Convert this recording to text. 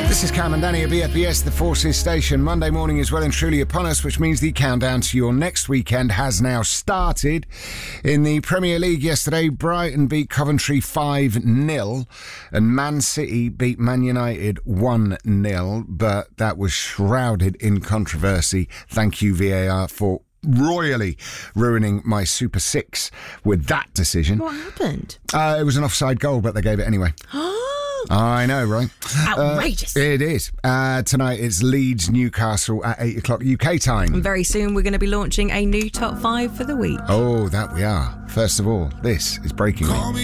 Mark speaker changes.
Speaker 1: This is Cam and Danny at BFBS, the Forces Station. Monday morning is well and truly upon us, which means the countdown to your next weekend has now started. In the Premier League yesterday, Brighton beat Coventry 5-0 and Man City beat Man United 1-0, but that was shrouded in controversy. Thank you, VAR, for royally ruining my Super 6 with that decision.
Speaker 2: What happened?
Speaker 1: It was an offside goal, but they gave it anyway. I know, right?
Speaker 2: Outrageous.
Speaker 1: It is. Tonight it's Leeds Newcastle at 8 o'clock UK time.
Speaker 2: And very soon we're going to be launching a new top 5 for the week.
Speaker 1: Oh, that we are. First of all, this is Breaking Me.